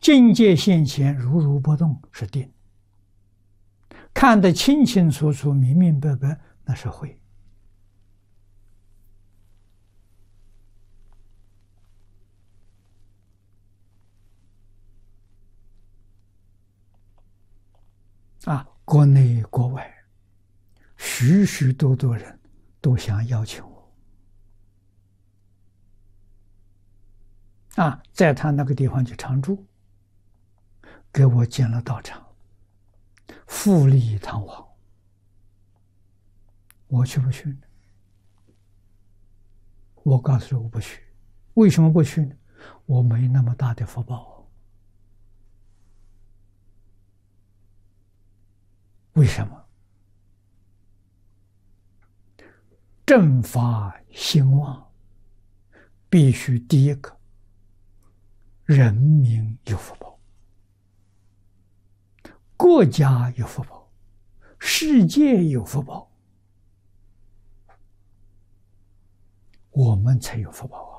境界现前，如如不动，是定；看得清清楚楚、明明白白，那是慧。国内国外，许许多多人都想邀请我在他那个地方去常住，给我建了道场，富丽堂皇。我去不去呢？我告诉我不去。为什么不去呢？我没那么大的福报。为什么？正法兴旺，必须第一个，人民有福报，国家有福报，世界有福报，我们才有福报啊！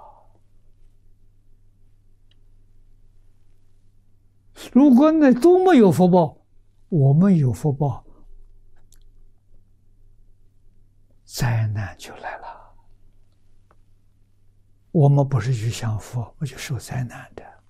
如果那都没有福报，我们有福报，灾难就来了。我们不是去享福，我就受灾难的。